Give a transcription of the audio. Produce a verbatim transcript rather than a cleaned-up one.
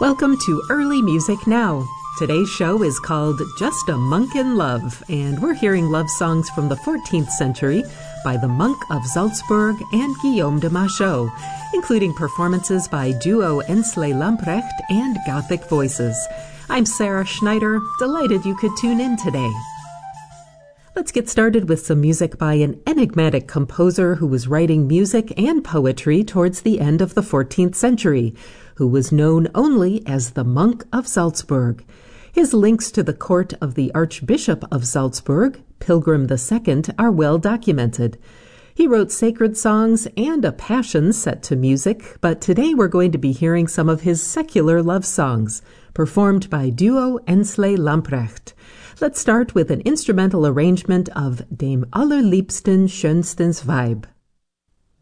Welcome to Early Music Now. Today's show is called Just a Monk in Love, and we're hearing love songs from the fourteenth century by the Monk of Salzburg and Guillaume de Machaut, including performances by duo Ensley Lamprecht and Gothic voices. I'm Sarah Schneider, delighted you could tune in today. Let's get started with some music by an enigmatic composer who was writing music and poetry towards the end of the fourteenth century, who was known only as the Monk of Salzburg. His links to the court of the Archbishop of Salzburg, Pilgrim the Second, are well documented. He wrote sacred songs and a passion set to music, but today we're going to be hearing some of his secular love songs, performed by duo Ensley Lamprecht. Let's start with an instrumental arrangement of Dem allerliebsten schönstens Weib.